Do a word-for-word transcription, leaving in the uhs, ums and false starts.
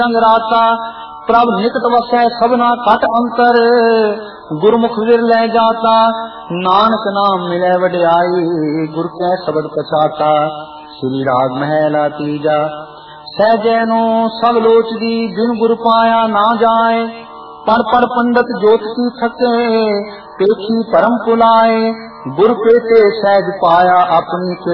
संग राता प्रभ निकट वसै सबना कट अंतर गुरमुख विर लै जाता नानक नाम मिलै वड्याई गुर कै शब्द पछाता। श्री राग महला तीजा। सहजैनो सब लोचदी जिन गुर पाया ना जाए पढ़ पढ़ पंडित जोत की थके पेखी परम पुलाए गुर पेटे सहज पाया अपनी